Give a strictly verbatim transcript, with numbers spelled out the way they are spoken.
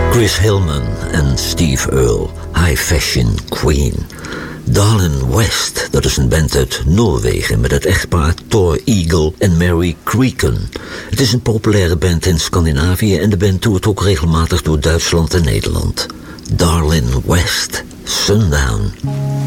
Chris Hillman en Steve Earle, High Fashion Queen. Darlin West, dat is een band uit Noorwegen met het echtpaar Thor Eagle en Mary Creeken. Het is een populaire band in Scandinavië en de band toert ook regelmatig door Duitsland en Nederland. Darlin West, Sundown.